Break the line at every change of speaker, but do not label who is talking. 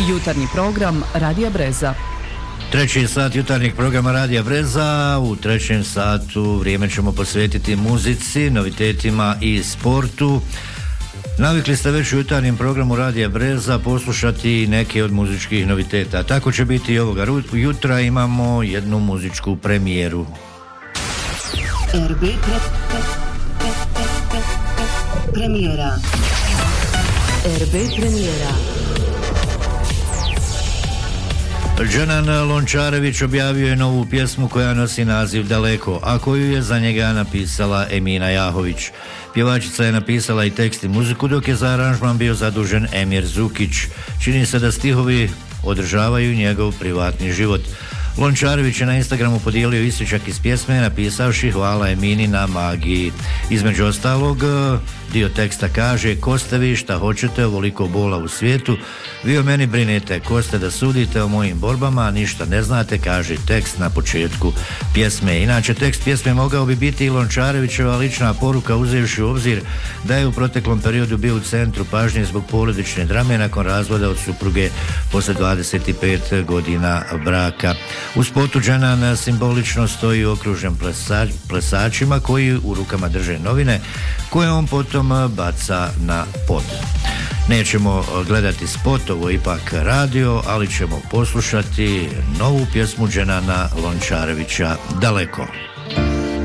Jutarnji program Radija Breza.
Treći sat jutarnjeg programa Radija Breza. U trećem satu vrijeme ćemo posvetiti muzici, novitetima i sportu. Navikli ste već u jutarnjem programu Radija Breza poslušati neke od muzičkih noviteta. Tako će biti i ovoga jutra. Imamo jednu muzičku premijeru.
RB premijera.
RB premijera.
Džanan Lončarević objavio je novu pjesmu koja nosi naziv Daleko, a koju je za njega napisala Emina Jahović. Pjevačica je napisala i tekst i muziku, dok je za aranžman bio zadužen Emir Zukić. Čini se da stihovi održavaju njegov privatni život. Lončarević je na Instagramu podijelio isječak iz pjesme napisavši hvala Emini na magiji. Između ostalog, dio teksta kaže: ko ste vi, šta hoćete, ovoliko bola u svijetu, vi o meni brinete, ko ste da sudite o mojim borbama, ništa ne znate, kaže tekst na početku pjesme. Inače, tekst pjesme mogao bi biti i Lončarevićeva lična poruka, uzevši u obzir da je u proteklom periodu bio u centru pažnje zbog porodične drame nakon razvoda od supruge posle 25 godina braka. U spotu Džanan simbolično stoji okružen plesačima koji u rukama drže novine koje on potom baca na pod. Nećemo gledati spot, ovo je ipak radio, ali ćemo poslušati novu pjesmu Džanana Lončarevića Daleko.